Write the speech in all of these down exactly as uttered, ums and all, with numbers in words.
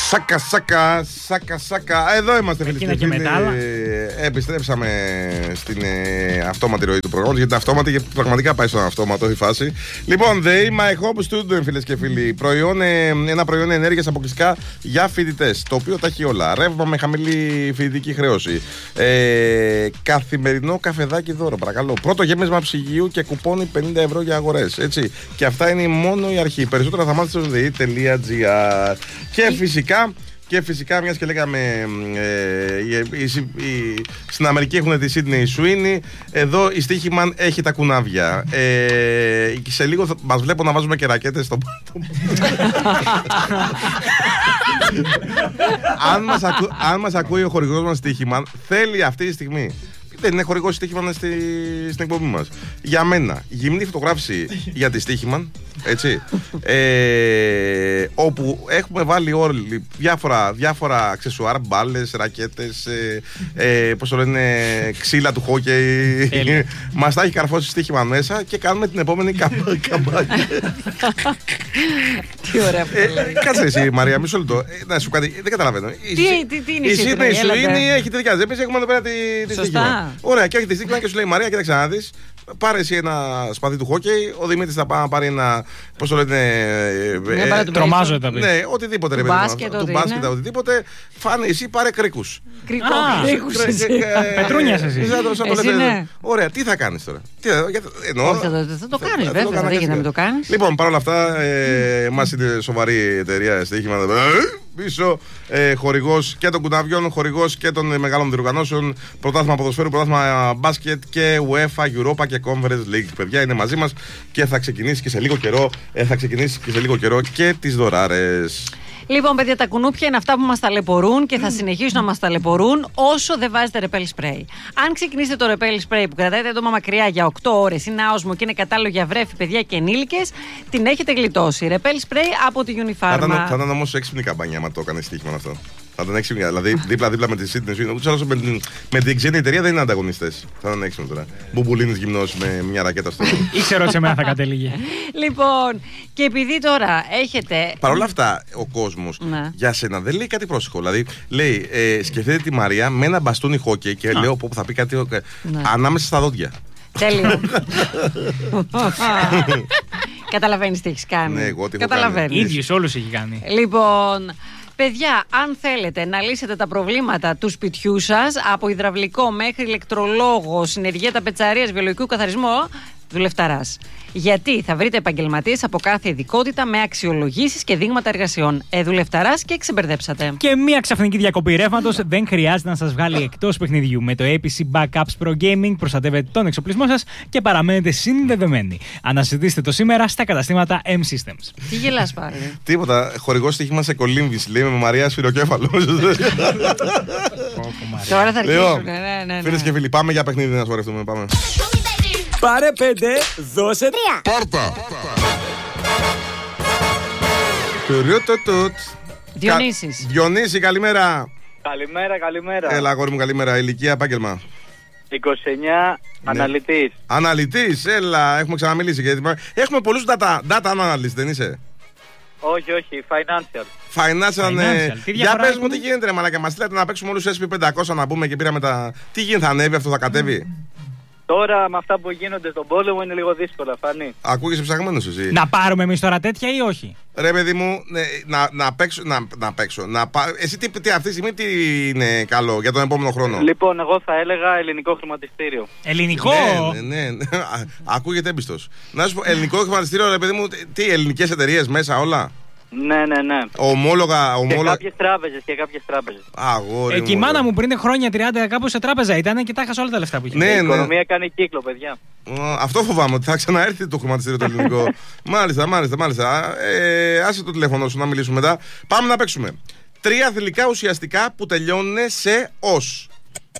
Σάκα, σάκα, σάκα, σάκα. Εδώ είμαστε, φίλοι και φίλοι. Επιστρέψαμε στην ε, αυτόματη ροή του προγράμματος. Γιατί αυτόματη, γιατί πραγματικά πάει στον αυτόματο η φάση. Λοιπόν, The My Home Studio, φίλες και φίλοι. Προϊόν, ε, ένα προϊόν ενέργειας αποκλειστικά για φοιτητές. Το οποίο τα έχει όλα. Ρεύμα με χαμηλή φοιτητική χρέωση. Ε, καθημερινό καφεδάκι δώρο, παρακαλώ. Πρώτο γέμισμα ψυγείου και κουπόνι πενήντα ευρώ για αγορές. Έτσι. Και αυτά είναι μόνο η αρχή. Περισσότερα θα μάθετε στο δε ι τελεία τζι άρ. Και φυσικά, και φυσικά, μιας και λέγαμε ε, η, η, η, στην Αμερική έχουν τη Sydney Sweeney, εδώ η Στίχημαν έχει τα κουνάβια. Ε, σε λίγο θα, μας βλέπω να βάζουμε και ρακέτες στο αν, μας ακού, αν μας ακούει ο χορηγός μας Στίχημαν, θέλει αυτή τη στιγμή. Δεν είναι χορηγός Στίχημαν στη, στην εκπομπή μας. Για μένα, γυμνή φωτογράφηση για τη Στίχημαν, έτσι, ε, όπου έχουμε βάλει όλοι διάφορα, διάφορα αξεσουάρ, μπάλες, ρακέτες, ε, ε, πώς το λένε, ξύλα του χόκεϊ. Μας τα έχει καρφώσει Στίχημαν μέσα και κάνουμε την επόμενη καμπάνια. Τι ωραία που ε, Κάτσε εσύ, Μαρία, μισό λεπτό. Ε, να σου κάτι, δεν καταλαβαίνω. Τι, τι, τι είναι η Sydney Sweeney έχει τη δικιά της. Εμείς έχουμε εδώ πέρα τη Στίχημαν. Ωραία, και έχει τη Στίχημαν και σου λέει Μαρία, κοίταξε να δεις. Πάρε εσύ ένα σπαθί του χόκεϊ. Ο Δημήτρης θα πάει να πάρει ένα. Πώς το λένε. Τρομάζω τα πει. Ναι, οτιδήποτε ρε παιδί. Του μπάσκετ, οτιδήποτε. Φάνε εσύ, πάρε κρίκους. Κρίκους. Πετρούνιας εσύ. Ωραία, τι θα κάνεις τώρα. Θα το κάνεις, βέβαια. Δεν γίνεται να μην το κάνεις. Λοιπόν, παρόλα αυτά, μας είναι σοβαρή εταιρεία Στίχημα. Πίσω, ε, χορηγός και των κουναβιών, χορηγός και των ε, μεγάλων διοργανώσεων, πρωτάθλημα ποδοσφαίρου, πρωτάθλημα μπάσκετ και UEFA, Europa και Conference League. Παιδιά είναι μαζί μας και θα ξεκινήσει και σε λίγο καιρό, ε, θα ξεκινήσει και σε λίγο καιρό και τις δωράρες. Λοιπόν, παιδιά, τα κουνούπια είναι αυτά που μας ταλαιπωρούν και θα συνεχίσουν να μας ταλαιπωρούν όσο δεν βάζετε ρεπέλ σπρέι. Αν ξεκινήσετε το ρεπέλ σπρέι που κρατάει το έντομα μακριά για οκτώ ώρες, είναι άοσμο και είναι κατάλληλο για βρέφη, παιδιά και ενήλικες, την έχετε γλιτώσει. Ρεπέλ σπρέι από τη Unifarma. Θα ήταν, θα ήταν όμως έξυπνη καμπάνια άμα το έκανε Στίχημα αυτό. Θα ήταν έξυπνη, δηλαδή δίπλα-δίπλα με τη Sydney Sweeney. Ούτως άλλως με, με την ξένη εταιρεία δεν είναι ανταγωνιστές. Θα ήταν έξυπνο τώρα. Μπουμπουλίνης γυμνός με μια ρακέτα στο. Ήξερα σε μένα θα κατέληγε. Λοιπόν, και επειδή τώρα έχετε. Παρ' όλα αυτά, ο κόσμος για σένα δεν λέει κάτι πρόσεχο. Δηλαδή, λέει, ε, σκεφτείτε τη Μαρία με ένα μπαστούνι χόκεϊ και λέω που θα πει κάτι ανάμεσα στα δόντια. Τέλειο. Καταλαβαίνεις τι έχεις κάνει. Ναι, εγώ τι έχω κάνει. Ίδιος όλους έχει κάνει. Λοιπόν. Παιδιά, αν θέλετε να λύσετε τα προβλήματα του σπιτιού σας, από υδραυλικό μέχρι ηλεκτρολόγο, συνεργεία πετσαρίας, βιολογικού καθαρισμού, Δουλευταράς. Γιατί θα βρείτε επαγγελματίες από κάθε ειδικότητα με αξιολογήσεις και δείγματα εργασιών. Ε, Δουλευταράς και ξεμπερδέψατε. Και μία ξαφνική διακοπή ρεύματος δεν χρειάζεται να σας βγάλει εκτός παιχνιδιού. Με το έι πι σι Backups Pro Gaming προστατεύετε τον εξοπλισμό σας και παραμένετε συνδεδεμένοι. Αναζητήστε το σήμερα στα καταστήματα M-Systems. Τι γελάς πάλι. Τίποτα. Χορηγός Στίχημα σε κολύμβηση. Λέει με Μαρία Σφυροκέφαλο. Τώρα θα αρχίσουμε. Φίλες και φίλοι, πάμε για παιχνίδι να σωρευτούμε. Πάμε. Πάρε πέντε, δώσε τρία. Πάρτα. Διονύσης. Διονύση, καλημέρα. Καλημέρα, καλημέρα. Έλα, αγόρι μου, καλημέρα. Ηλικία, επάγγελμα. είκοσι εννιά, ναι. Αναλυτής. Αναλυτής, έλα, έχουμε ξαναμιλήσει. Έχουμε πολλούς data, data analyst, δεν είσαι? Όχι, όχι, financial. Financial, ναι. Για πες μου τι γίνεται ρε μαλάκα, μας λέτε να παίξουμε όλους ες πι πεντακόσια να πούμε και πήραμε τα... Τι γίνεται, θα ανέβει αυτό, θα κατέβει? Τώρα με αυτά που γίνονται στον πόλεμο είναι λίγο δύσκολα, φανεί. Ακούγεσαι ψαγμένος εσύ. Να πάρουμε εμείς τώρα τέτοια ή όχι? Ρε παιδί μου, ναι, να, να παίξω, να, να παίξω. Να πα... Εσύ τι, τι, αυτή τη στιγμή τι είναι καλό για τον επόμενο χρόνο? Λοιπόν, εγώ θα έλεγα ελληνικό χρηματιστήριο. Ελληνικό? Ναι, ναι, ναι. Ακούγεται έμπιστος. Να σου πω, ελληνικό χρηματιστήριο, ρε παιδί μου, τι, ελληνικές εταιρείες μέσα όλα? Ναι, ναι, ναι. Ομόλογα, ομόλογα. Και κάποιες τράπεζες, και κάποιες τράπεζες. Αγόρι Εκεί η μάνα μου πριν χρόνια τριάντα κάπου σε τράπεζα ήταν και τα έχασα όλα τα λεφτά που είχε. Ναι, η ναι. οικονομία κάνει κύκλο, παιδιά. Αυτό φοβάμαι, ότι θα ξαναέρθει το χρηματιστήριο το ελληνικό. Μάλιστα, μάλιστα, μάλιστα. Ε, άσε το τηλέφωνο σου να μιλήσουμε μετά. Πάμε να παίξουμε. Τρία θηλυκά ουσιαστικά που τελειώνουν σε ως.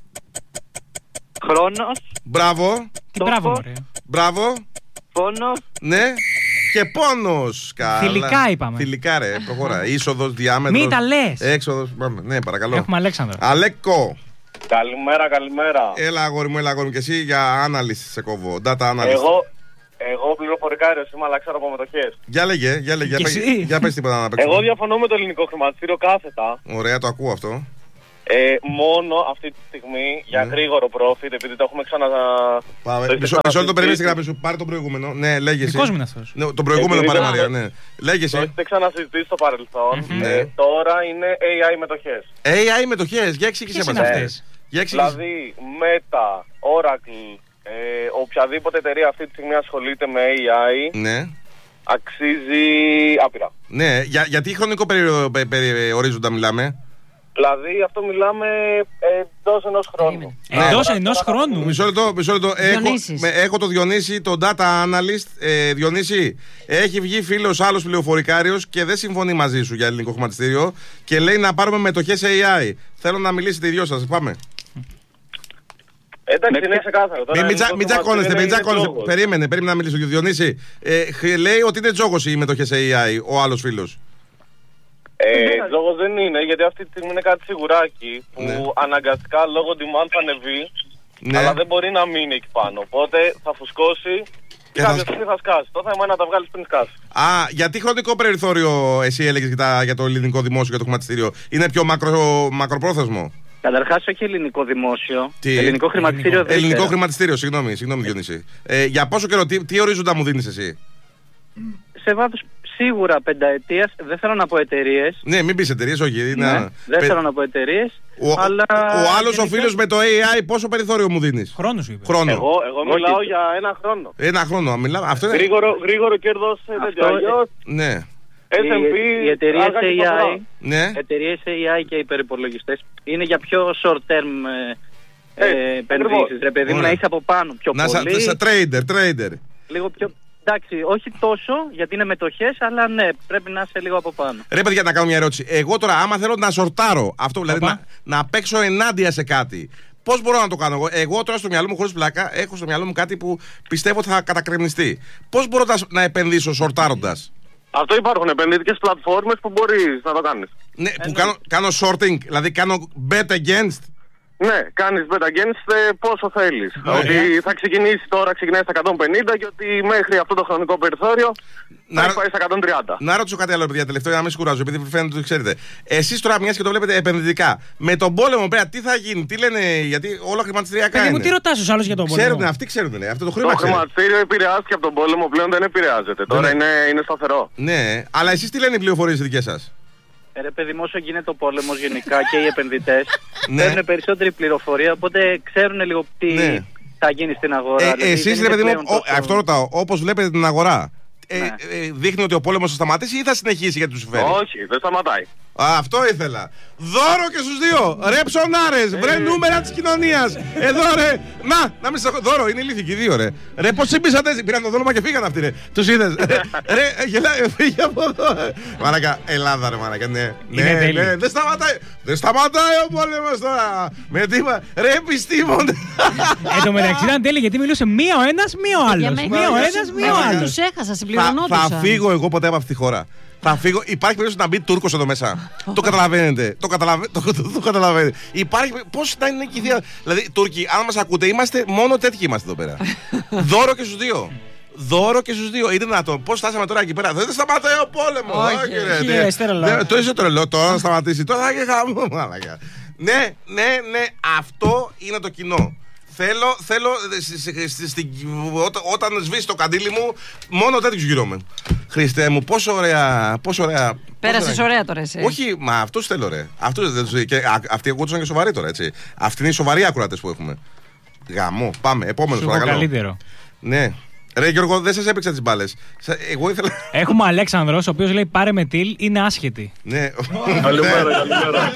Χρόνος. Μπράβο. Τι μπράβο, μωρέ. Μπράβο. Πόνος. Ναι. Και πόνος. Θηλυκά είπαμε. Θηλυκά, ρε, προχώρα. Είσοδος, διάμετρος. Μην τα λες. Έξοδος. Ναι, παρακαλώ. Έχουμε Αλέξανδρο. Αλέκο. Καλημέρα, καλημέρα. Έλα, αγόρι μου, έλα, αγόρι μου. Και εσύ για analyst σε κόβω. Data analyst. Εγώ, Εγώ πληροφορικάριος είμαι, αλλά ξέρω από μετοχές. Για λέγε, για λέγε. Για πες τίποτα να παίξουμε. Εγώ διαφωνώ με το ελληνικό χρηματιστήριο κάθετα. Ωραία, το ακούω αυτό. Ε, μόνο αυτή τη στιγμή για Ναι. γρήγορο profit, επειδή το έχουμε ξανα. Πάμε. το Μισό μισό λεπτό περιμένει τη γραμμή σου. Πάρε το προηγούμενο. Ναι, λέγε. εσύ. Δικός μου είναι αυτός. Ναι, το προηγούμενο Επειδή πάρε δεν- Μαρία, ναι. Λέγε. Το εσύ. έχετε ξανασυζητήσει στο παρελθόν. Ναι. Ε, τώρα είναι έι άι μετοχές. έι άι μετοχές, για εξήγησέ Ποιες μας. είναι αυτές? Για εξήγησέ. Δηλαδή, Meta, Oracle, ε, οποιαδήποτε εταιρεία αυτή τη στιγμή ασχολείται με έι άι, Ναι. αξίζει άπειρα. Ναι, για, για τι χρονικό περίοδο πε- πε- ορίζοντα μιλάμε. Δηλαδή, αυτό μιλάμε εντός ενός χρόνου. Εντός Ναι. ενός χρόνου. Μισό λεπτό, μισό λεπτό. Έχω, Διονύσης. με, έχω το Διονύση, τον data analyst. Ε, Διονύση, έχει βγει φίλος άλλος πληροφορικάριος και δεν συμφωνεί μαζί σου για ελληνικό χρηματιστήριο και λέει να πάρουμε μετοχές έι άι. Θέλω να μιλήσετε οι δυο σας. Πάμε. Εντάξει, είναι ξεκάθαρο. Τώρα Μην μην ελληνικό τσα- μην τσακώνεστε, μην χρηματιστήριο είναι τσακώνεστε. τζόγος. Περίμενε, περίμενε να μιλήσω. Διονύση, ε, χ- λέει ότι είναι τζόγος οι μετοχές έι άι, ο άλλος φίλος. Ε, λόγος δεν είναι, γιατί αυτή τη στιγμή είναι κάτι σιγουράκι που Ναι. αναγκαστικά λόγω demand θα ανεβεί, Ναι. αλλά δεν μπορεί να μείνει εκεί πάνω. Οπότε θα φουσκώσει Και και θα κάποια σκ- στιγμή θα σκάσει. Το θέμα είναι να τα βγάλεις πριν σκάσει. Α, γιατί χρονικό περιθώριο εσύ έλεγες για, τα- για το ελληνικό δημόσιο, για το χρηματιστήριο. Είναι πιο μακρο, μακροπρόθεσμο. Καταρχάς όχι ελληνικό δημόσιο. Τι? Ελληνικό χρηματιστήριο δεν Ελληνικό ξέρω. χρηματιστήριο, συγγνώμη, συγγνώμη Διονύση. Ε, για πόσο καιρό, τι, τι ορίζοντα μου δίνεις εσύ. Σε βάθος σίγουρα πενταετίας, δεν θέλω να πω εταιρείες. Ναι, μην πεις εταιρείες, όχι. Ναι, να- δεν πε- θέλω να πω εταιρείες. Ο, αλλά ο άλλος ο γενικά- φίλος με το έι άι πόσο περιθώριο μου δίνεις. Χρόνο σου είπε. Χρόνο. Εγώ, εγώ Όχι. μιλάω για ένα χρόνο. Ένα χρόνο. Μιλάμε. Αυτό είναι. Γρήγορο, γρήγορο κέρδος ε, τέτοιο. Αυτό, Αλλιώς Ναι. ες εμ πι, οι, οι εταιρείες αργά και έι άι, προχωρά. Ναι. εταιρείες έι άι και υπερυπολογιστές είναι για πιο short term ε, Ε, ε, επενδύσεις. ακριβώς. Ρε παιδί μου, Ωραία. να είσαι από πάνω πιο Να σα, πολύ. σα trader, trader. Λίγο πιο. Εντάξει, όχι τόσο γιατί είναι μετοχές, αλλά ναι, πρέπει να είσαι λίγο από πάνω. Ρε παιδιά, να κάνω μια ερώτηση. Εγώ τώρα, άμα θέλω να σορτάρω αυτό, δηλαδή Οπα. να, να παίξω ενάντια σε κάτι, πώς μπορώ να το κάνω εγώ. Εγώ τώρα στο μυαλό μου, χωρίς πλάκα, έχω στο μυαλό μου κάτι που πιστεύω ότι θα κατακρεμιστεί. Πώς μπορώ να, να επενδύσω σορτάροντας. Αυτό υπάρχουν επενδυτικές πλατφόρμες που μπορείς να το κάνεις. Ναι, που κάνω, κάνω shorting, δηλαδή κάνω bet against. Ναι, κάνεις bet against ε, πόσο θέλεις. Ότι θα ξεκινήσει τώρα, ξεκινάει στα εκατόν πενήντα και ότι μέχρι αυτό το χρονικό περιθώριο Να- θα έχει πάει στα εκατόν τριάντα. Να ρωτήσω κάτι άλλο, παιδιά, τελευταίο, για να μην σκουράζω, επειδή φαίνεται ότι ξέρετε. Εσείς τώρα, μιας και το βλέπετε επενδυτικά, με τον πόλεμο πέρα, τι θα γίνει, τι λένε, γιατί όλα χρηματιστηριακά Παιδί μου, είναι. τι ρωτάς τους άλλους για τον πόλεμο. Ξέρουν, αυτοί ξέρουν, ναι, αυτό το χρήμα Το ξέρουν. χρηματιστήριο επηρεάστηκε από τον πόλεμο, πλέον δεν επηρεάζεται. Τώρα είναι. είναι, είναι σταθερό. Ναι, αλλά εσείς τι λένε οι πληροφορίες δικές σας. Ε, ρε παιδί μου, όσο γίνεται ο πόλεμος γενικά και οι επενδυτές Ναι. παίρνουν περισσότερη πληροφορία, οπότε ξέρουν λίγο τι Ναι. θα γίνει στην αγορά. Ε, Δηλαδή, εσείς, δεν ρε είναι παιδί μου, πλέον ο- τόσο- αυτό ρωτάω, όπως βλέπετε την αγορά, ε, Ναι. ε, δείχνει ότι ο πόλεμος θα σταματήσει ή θα συνεχίσει γιατί του συμφέρει. Όχι, δεν σταματάει. Α, αυτό ήθελα. Δώρο και στους δύο. Ρε ψωνάρες, βρε νούμερα της κοινωνίας. Εδώ ρε. Να, να μην σας... Δώρο, είναι ηλίθικοι οι δύο ρε. Ρε, πώς συμπήσατε έτσι. Πήραν το δόλωμα και φύγαν αυτοί ρε. Τους είδες. Ρε, γελάει, φύγε από εδώ. Μαρακα, Ελλάδα ρε μαρακα, ναι. Είναι Ναι, τέλειο. ναι, δεν σταματάει. Δεν σταματάει ο πόλεμος τώρα. Με τίμα. Ρε, επιστήμονε. Εν τω μεταξύ ήταν τέλειο γιατί μιλούσε μία ο ένας, μία ο Για άλλος. μένα Μία ο τους- ένας, μία ο μέχρι άλλος. τους έχασα, θα, συμπληρωνόντουσαν. θα φύγω εγώ ποτέ από αυτή τη χώρα. Θα φύγω. Υπάρχει περίπτωση να μπει Τούρκος εδώ μέσα. Το καταλαβαίνετε. Το, καταλαβα... το, το, το καταλαβαίνετε. Υπάρχει. Πώς να είναι και η ιδέα. Δηλαδή, Τούρκοι, αν μας ακούτε, είμαστε μόνο τέτοιοι είμαστε εδώ πέρα. Δώρο και στους δύο. Δώρο και στους δύο. Είναι δυνατόν. Πώς φτάσαμε τώρα εκεί πέρα. Δεν σταματάει ο πόλεμος. Όχι, ρε. όχι, Ναι. ρε, στέρελο. Ναι, το είσαι τρελό. Τώρα να σταματήσει. Τώρα θα έχει χαμό. μαλάκα. Ναι, ναι, ναι. Αυτό είναι το κοινό. Θέλω, θέλω σ- σ- σ- στην- όταν, όταν σβήσει το καντήλι μου, μόνο τέτοιους γύρω μου. Χριστέ μου, πόσο ωραία. Πόσο ωραία Πέρασες πόσο ωραία τώρα εσύ. Όχι, μα αυτούς θέλω ρε. Αυτούς, δεν τους- και, α, αυτοί ακούγονταν και σοβαροί τώρα, έτσι. Αυτοί είναι οι σοβαροί ακροατές που έχουμε. Γαμό, πάμε. Επόμενος Σου πω παρακαλώ. καλύτερο. Ναι. Ρε Γιώργο, δεν σας έπαιξα τις μπάλες. Σα- Εγώ ήθελα. Έχουμε Αλέξανδρος, ο οποίος λέει πάρε με τιλ, είναι άσχετη. Ναι. Καλημέρα, καλημέρα.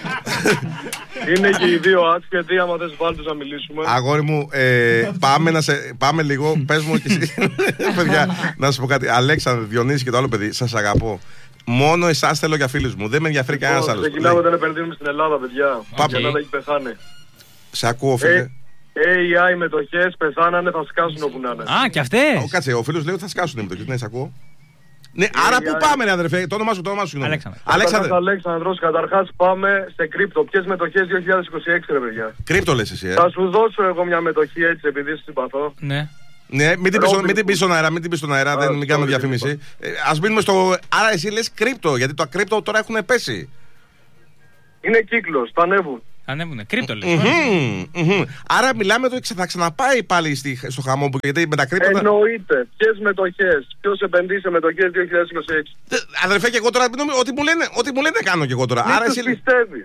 Είναι και οι δύο άσχετοι, άμα δεν βάλτε να μιλήσουμε. Αγόρι μου, ε, πάμε, να σε, πάμε λίγο. Πες μου και εσύ. Παιδιά, να σου πω κάτι. Αλέξανδρε, Διονύση και το άλλο παιδί, σας αγαπώ. Μόνο εσάς θέλω για φίλους μου. Δεν με ενδιαφέρει κανένας άλλος. Ξεκινάμε όταν επενδύουμε στην Ελλάδα, παιδιά. Πάμε. Η Ελλάδα έχει πεθάνει. Σε ακούω, φίλε. έι άι μετοχές πεθάνανε, θα σκάσουν όπου να είναι. Α, και αυτές. Ω, κάτσε, ο φίλος λέει ότι θα σκάσουν οι μετοχές. Ναι, σε ακούω. Ναι, άρα πού πάμε, ρε αδερφέ. Το όνομά σου, το όνομά σου. συγγνώμη. Αλέξανδρε. Αλέξανδρε. Αλέξανδρος, καταρχάς πάμε σε κρύπτο. Ποιες μετοχές δύο χιλιάδες είκοσι έξι, ρε παιδιά. Κρύπτο λες εσύ, ε. Θα σου δώσω εγώ μια μετοχή έτσι, επειδή σε συμπαθώ. Ναι. Ναι, μην την πεις, μην την πεις στον αέρα, μην την πεις στον αέρα, δεν μην κάνουμε διαφήμιση. Ε, ας μείνουμε στο... Άρα εσύ λες κρύπτο, γιατί το ακρύπτο τώρα έχουν πέσει. Είναι κύκλος, θα ανέβουν. Ανέβουνε, κρύπτο λες. Mm-hmm, mm-hmm. Άρα μιλάμε ότι θα ξαναπάει πάλι στη, στο χαμό που γιατί με τα κρύπτο... Εννοείται. Ποιες μετοχές, ποιος επενδύει σε μετοχές δύο χιλιάδες είκοσι έξι. Αδερφέ, και εγώ τώρα, ό,τι μου λένε, ό,τι μου λένε κάνω και εγώ τώρα. Μην Άρα τους εσύ... πιστεύεις.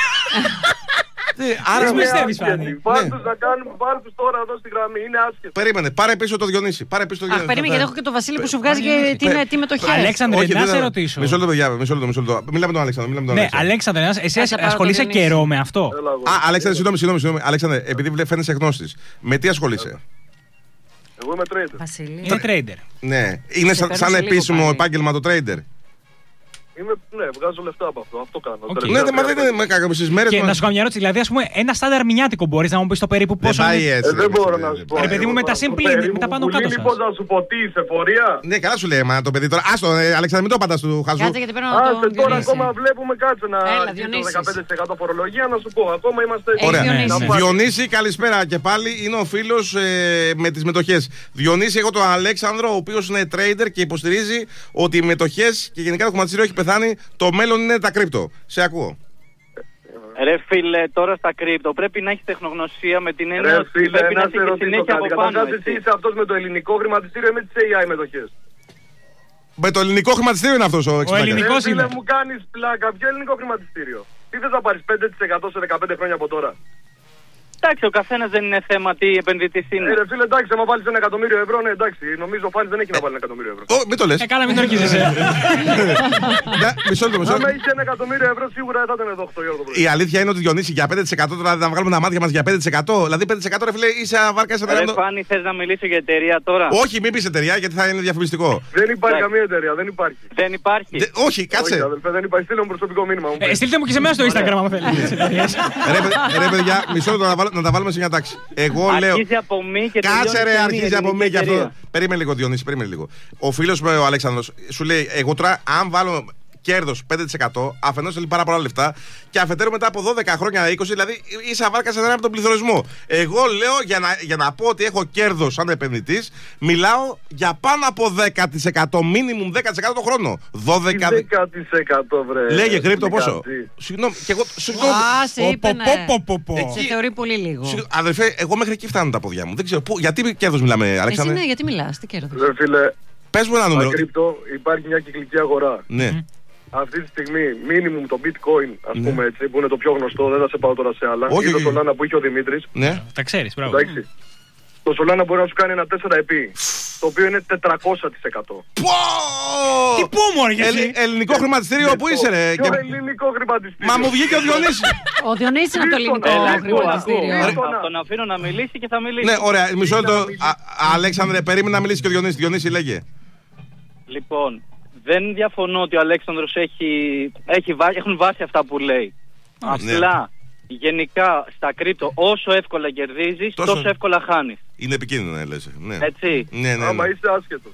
Άρα με πιστεύεις, Φάνη. Πάρ' τους να κάνουμε, πάρ' τους τώρα εδώ στη γραμμή, είναι άσχετο. Περίμενε, πάρε πίσω το Διονύση. Πάρε πίσω το Διονύση. Αχ, περίμενε, γιατί έχω και το Βασίλη που σου βγάζει τι μετοχές. Αλέξανδρε, να σε ρωτήσω. Μισό λεπτό, παιδιά, μισό λεπτό, μισό λεπτό. Μιλάμε τον Αλέξανδρο. Ναι, Αλέξανδρε, εσύ ασχολείσαι καιρό με αυτό. Α, Αλέξανδρε, συγγνώμη, συγγνώμη. Αλέξανδρε, επειδή φαίνεσαι γνώστης, με τι ασχολείσαι? Εγώ είμαι trader. Βασίλη. Είναι trader. Ναι, είναι σαν επίσημο επάγγελμα το trader. Είμαι, ναι, βγάζω λεφτά από αυτό. Αυτό κάνω. Okay. Ναι, μα δεν είναι κάποιες μέρες. Και να σου κάνω μια ερώτηση, δηλαδή, ας πούμε, ένα στάνταρ μηνιάτικο μπορείς να μου πεις το περίπου πόσο. Δεν πάει έτσι. Δεν μπορώ να σου πω. Ρε παιδί μου, με τα σύμπλη, με τα πάνω κάτω. Λοιπόν, να σου πω τι είσαι, φορεία. Ναι, καλά σου λέει, μα το παιδί τώρα. Άστο, Αλέξανδρε, μην το πατάς του χαζού. Κάτσε γιατί παίρνω Άστε τον τώρα ακόμα βλέπουμε, κάτσε να Έλα, αρχίσει το Διονύσης. δεκαπέντε τοις εκατό φορολογία, να σου πω. Ακόμα είμαστε. Ωραία. Διονύση. Διονύση, καλησπέρα και πάλι. Είναι ο φίλος ε, με τις μετοχές. Διονύση, έχω τον Αλέξανδρο, ο οποίος είναι trader και υποστηρίζει ότι οι μετοχές και γενικά το χρηματιστήριο έχει πεθάνει. Το μέλλον είναι τα κρύπτο. Σε ακούω. Ρε φίλε, τώρα στα κρύπτο πρέπει να έχει τεχνογνωσία με την έννοια ότι Φίλε, πρέπει να να έχει σε και ρωτήσω συνέχεια από κάτι. πάνω. Καταρχάς εσύ είσαι αυτός με το ελληνικό χρηματιστήριο ή με τις έι άι μετοχές? Με το ελληνικό χρηματιστήριο είναι αυτός ο εξυπνάκιας. ελληνικός Ρε φίλε, είναι. μου κάνεις πλάκα. Ποιο ελληνικό χρηματιστήριο? Τι θες να πάρεις πέντε τοις εκατό σε δεκαπέντε χρόνια από τώρα? Εντάξει, ο καθένας δεν είναι θέμα τι επενδυτής είναι. Ε, ρε φίλε, εντάξει, άμα βάλεις ένα εκατομμύριο ευρώ, ναι, εντάξει. Νομίζω ο Φάνης δεν έχει να βάλει ένα εκατομμύριο ευρώ. Ω, μην το λες. Ε, καλά, μην το ορκίζεσαι. Ναι, Μισό λεπτό, μισό Άμα λεπτό. είχε ένα εκατομμύριο ευρώ, σίγουρα δεν θα ήταν εδώ οκτώ η ώρα το πρωί. Η αλήθεια είναι ότι Διονύση για πέντε τοις εκατό τώρα να βγάλουμε τα μάτια μας για πέντε τοις εκατό. Δηλαδή πέντε τοις εκατό ρε φίλε είσαι βάρκα σε Ρε ένα. Φάνη, θες να μιλήσω για εταιρεία τώρα? Όχι, μην πεις εταιρεία γιατί θα είναι διαφημιστικό. Δεν υπάρχει καμία εταιρεία, δεν υπάρχει. Δεν υπάρχει. Δε- Όχι, κάτσε. Όχι, αδελφέ, δεν υπάρχει. Στείλε μου προσωπικό μήνυμα. μου Ε, πες. Στείλτε μου και σε μένα στο Instagram, αν θέλετε. Ρε, παι- ρε παιδιά, μισό λεπτό να, βάλ- να τα βάλουμε σε μια τάξη. Εγώ λέω. Αρχίζει από μη και Κάτσε τελειώνει ρε, σε μη, αρχίζει από ελληνική μη και αυτό. εταιρεία. Περίμενε λίγο, Διονύση, περίμενε λίγο. Ο φίλος μου, ο Αλέξανδρος, σου λέει: εγώ τώρα, αν βάλω κέρδος πέντε τοις εκατό, αφενός θέλει πάρα πολλά λεφτά και αφετέρου μετά από δώδεκα χρόνια, είκοσι, δηλαδή είσαι αβάρκα σε ένα από τον πληθωρισμό. Εγώ λέω για να, για να πω ότι έχω κέρδος σαν επενδυτής, μιλάω για πάνω από δέκα τοις εκατό, minimum δέκα τοις εκατό το χρόνο. δώδεκα τοις εκατό. δέκα τοις εκατό βρε. Λέγε κρύπτο πόσο. Λιγατζή. Συγγνώμη, και εγώ. Συγγνώμη. Α, σε είπε ναι. Εκεί- Σε θεωρεί πολύ λίγο. Συγγνώμη, αδερφέ, εγώ μέχρι εκεί φτάνουν τα πόδια μου. Δεν ξέρω πού, γιατί κέρδος μιλάμε, Εσύ Αλέξανδρε. ναι, γιατί μιλάς, τι κέρδος. Ρε φίλε, Πες μου ένα στα νούμερο. κρύπτο υπάρχει μια κυκλική αγορά. Ναι. Αυτή τη στιγμή, minimum το bitcoin, ας Ναι. πούμε έτσι, που είναι το πιο γνωστό, δεν θα σε πάω τώρα σε άλλα. Όχι, Ή το όχι. Solana που είχε ο Δημήτρης. Ναι. Τα ξέρεις, μπράβο. Εντάξει. Το Solana μπορεί να σου κάνει ένα τέσσερα επί, το οποίο είναι τετρακόσια τοις εκατό. Πω! Τι πού μωρέ, γιατί. Ελλη- Ελληνικό χρηματιστήριο που είσαι, ρε. Ποιο Και- ελληνικό χρηματιστήριο? Μα μου βγήκε ο Διονύσης. Ο Διονύσης είναι από το ελληνικό Έλα, χρηματιστήριο. ακούω, ακούω. Θα τον αφήνω να μιλήσει και θα μιλήσει. Ναι, ωραία, μισό λεπτό. να μιλήσει. Α- Αλέξανδρε, περίμενε να μιλήσει και ο Διονύσης. Διονύση, λέγε. Λοιπόν, δεν διαφωνώ ότι ο Αλέξανδρος έχει, έχει, βά- έχουν βάσει αυτά που λέει. Απλά, γενικά, στα κρύπτο, όσο εύκολα κερδίζεις, Τόσο- τόσο, εύκολα χάνεις. Είναι επικίνδυνο, λες. Ναι. Έτσι. Ναι, ναι, Άμα ναι. είσαι άσχετος.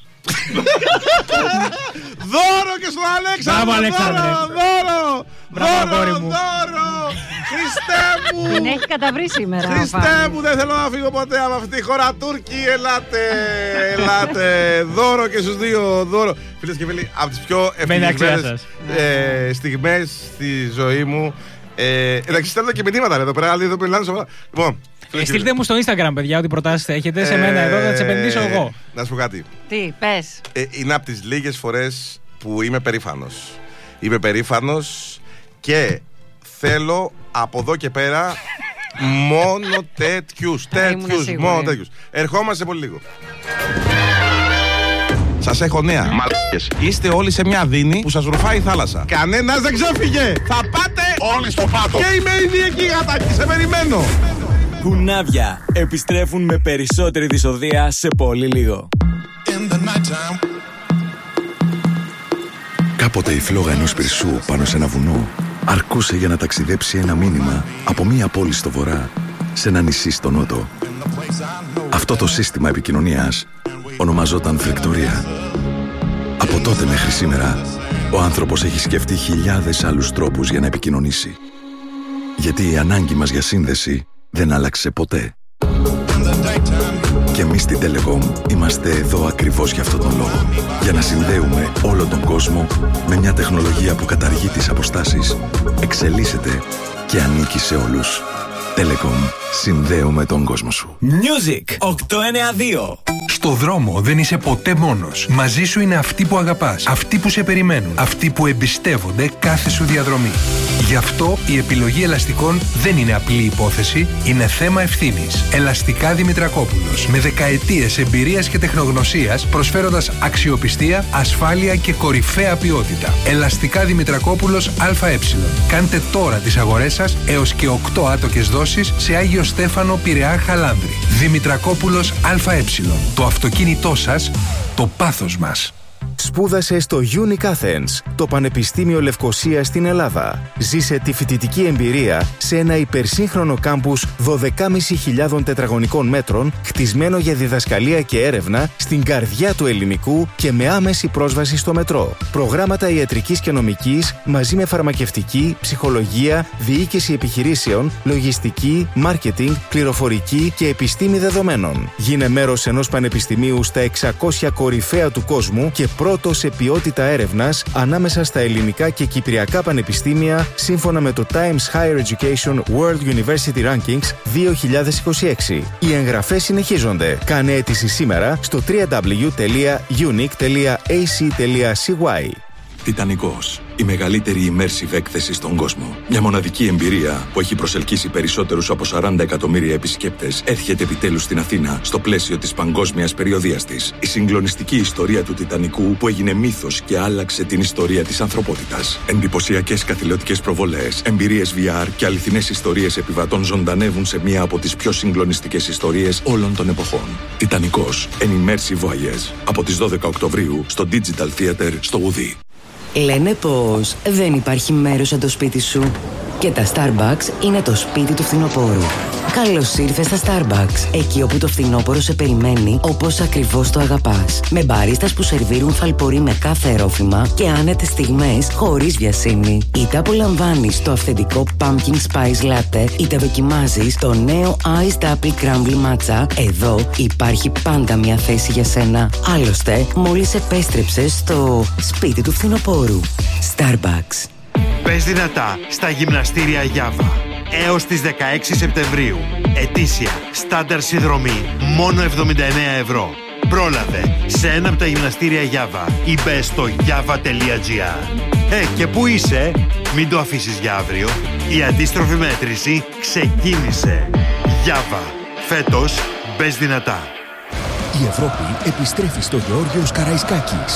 Δώρο και στον Αλέξανδρο! Μπράβο, Αλέξανδρε. Δώρο! Δώρο! Μπράβο, Δώρο! αγόρι μου. Δώρο! Χριστέ Την μου! έχει καταβρει σήμερα. ο Χριστέ Φάνης. μου, δεν θέλω να φύγω ποτέ από αυτή τη χώρα. Τούρκοι, ελάτε! Ελάτε! Δώρο και στους δύο, δώρο. Φίλες και φίλοι, από τις πιο Μένει αξία ευτυχισμένες σας. ε, στιγμές στη ζωή μου. Ε, εντάξει, στέλνω και μηνύματα ρε, εδώ πέρα, άλλοι εδώ μιλάνε σοβαρά. Λοιπόν, Ε, Στείλτε μου στο Instagram, παιδιά, ό,τι προτάσεις έχετε σε μένα εδώ, θα τις επενδύσω ε, εγώ. Να σου πω κάτι. Τι, πες. Ε, είναι από τις λίγες φορές που είμαι περήφανος. Είμαι περήφανος και θέλω από εδώ και πέρα μόνο τέτοιους. ήμουν Τέτοιους, σίγουρη. μόνο τέτοιους. Ερχόμαστε πολύ λίγο. Σας έχω νέα. Μαλάκες. Είστε όλοι σε μια δίνη που σας ρουφάει η θάλασσα. Κανένας δεν ξέφυγε. Θα πάτε όλοι στο πάτο. Και είμαι ήδη εκεί, γατάκι. Σε περιμένω. Κουνάβια επιστρέφουν με περισσότερη δυσοδεία σε πολύ λίγο. Κάποτε η φλόγα ενός πυρσού πάνω σε ένα βουνό αρκούσε για να ταξιδέψει ένα μήνυμα από μία πόλη στο βορρά σε ένα νησί στο νότο. Αυτό το σύστημα επικοινωνίας ονομαζόταν φρικτορία. Από τότε μέχρι σήμερα, ο άνθρωπος έχει σκεφτεί χιλιάδες άλλους τρόπους για να επικοινωνήσει. Γιατί η ανάγκη μας για σύνδεση δεν άλλαξε ποτέ. Και εμείς στην Telecom είμαστε εδώ ακριβώς για αυτόν τον λόγο. Για να συνδέουμε όλο τον κόσμο με μια τεχνολογία που καταργεί τις αποστάσεις, εξελίσσεται και ανήκει σε όλους. Telecom. Συνδέουμε τον κόσμο σου. Music οκτακόσια ενενήντα δύο. Στο δρόμο δεν είσαι ποτέ μόνος. Μαζί σου είναι αυτοί που αγαπάς, αυτοί που σε περιμένουν, αυτοί που εμπιστεύονται κάθε σου διαδρομή. Γι' αυτό η επιλογή ελαστικών δεν είναι απλή υπόθεση, είναι θέμα ευθύνης. Ελαστικά Δημητρακόπουλος. Με δεκαετίες εμπειρίας και τεχνογνωσίας, προσφέροντας αξιοπιστία, ασφάλεια και κορυφαία ποιότητα. Ελαστικά Δημητρακόπουλος ΑΕ. Κάντε τώρα τις αγορές σας έως και οκτώ άτοκες δόσεις σε Άγιο Στέφανο, Πειραιά, Χαλάνδρη. Δημητρακόπουλος ΑΕ. Το αυτοκίνητό σας, το πάθος μας. Σπούδασε στο Unique Athens, το Πανεπιστήμιο Λευκωσίας στην Ελλάδα. Ζήσε τη φοιτητική εμπειρία σε ένα υπερσύγχρονο κάμπους δώδεκα χιλιάδες πεντακόσια τετραγωνικών μέτρων, χτισμένο για διδασκαλία και έρευνα στην καρδιά του ελληνικού και με άμεση πρόσβαση στο μετρό. Προγράμματα ιατρικής και νομικής μαζί με φαρμακευτική, ψυχολογία, διοίκηση επιχειρήσεων, λογιστική, μάρκετινγκ, πληροφορική και επιστήμη δεδομένων. Γίνε μέρος ενός πανεπιστημίου στα εξακόσια κορυφαία του κόσμου και πρώτο σε ποιότητα έρευνας ανάμεσα στα ελληνικά και κυπριακά πανεπιστήμια σύμφωνα με το Times Higher Education World University Rankings δύο χιλιάδες είκοσι έξι. Οι εγγραφές συνεχίζονται. Κάνε αίτηση σήμερα στο double-u double-u double-u τελεία unique τελεία a c τελεία c y. Τιτανικός. Η μεγαλύτερη immersive έκθεση στον κόσμο. Μια μοναδική εμπειρία που έχει προσελκύσει περισσότερους από σαράντα εκατομμύρια επισκέπτες έρχεται επιτέλους στην Αθήνα στο πλαίσιο της παγκόσμιας περιοδείας της. Η συγκλονιστική ιστορία του Τιτανικού που έγινε μύθος και άλλαξε την ιστορία της ανθρωπότητας. Εντυπωσιακές καθηλωτικές προβολές, εμπειρίες βι αρ και αληθινές ιστορίες επιβατών ζωντανεύουν σε μία από τις πιο συγκλονιστικές ιστορίες όλων των εποχών. Τιτανικός. An immersive voyage. Από τις δώδεκα Οκτωβρίου στο Digital Theater στο Ουδί. Λένε πως δεν υπάρχει μέρος σαν το σπίτι σου και τα Starbucks είναι το σπίτι του φθινοπόρου. Καλώς ήρθες στα Starbucks, εκεί όπου το φθινόπωρο σε περιμένει όπως ακριβώς το αγαπάς. Με μπαρίστας που σερβίρουν φαλπορί με κάθε ερόφημα και άνετες στιγμές χωρίς βιασύνη. Είτε απολαμβάνεις το αυθεντικό Pumpkin Spice Latte, είτε δοκιμάζεις το νέο Iced Apple Crumble Matcha, εδώ υπάρχει πάντα μια θέση για σένα. Άλλωστε, μόλις επέστρεψες στο σπίτι του φθινοπόρου. Starbucks. Πες δυνατά στα γυμναστήρια Γιάβα. Έως τις δεκαέξι Σεπτεμβρίου. Ετήσια, στάνταρ συνδρομή, μόνο εβδομήντα εννέα ευρώ. Πρόλαβε σε ένα από τα γυμναστήρια Γιάβα ή μπες στο γιάβα τελεία τζι άρ. Ε, και πού είσαι? Μην το αφήσεις για αύριο. Η αντίστροφη μέτρηση ξεκίνησε. Γιάβα. Φέτος, μπες δυνατά. Η Ευρώπη επιστρέφει στο Γεώργιος Καραϊσκάκης.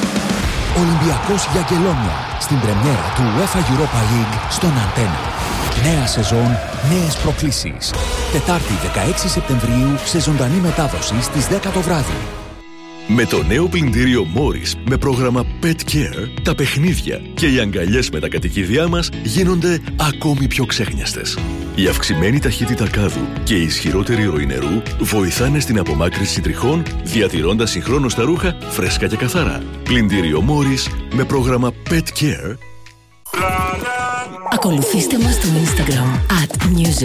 Ολυμπιακός για Αγγελόνια στην πρεμιέρα του UEFA Europa League στον Αντένα. Νέα σεζόν, νέες προκλήσεις. Τετάρτη δεκαέξι Σεπτεμβρίου σε ζωντανή μετάδοση στις δέκα το βράδυ. Με το νέο πλυντήριο Morris με πρόγραμμα Pet Care, τα παιχνίδια και οι αγκαλιές με τα κατοικίδια μας γίνονται ακόμη πιο ξέχνιαστες. Η αυξημένη ταχύτητα κάδου και η ισχυρότερη ροή νερού βοηθάνε στην απομάκρυνση τριχών, διατηρώντας συγχρόνως τα ρούχα φρέσκα και καθαρά. Πλυντήριο Morris με πρόγραμμα Pet Care. Ακολουθήστε μας στο Instagram at music.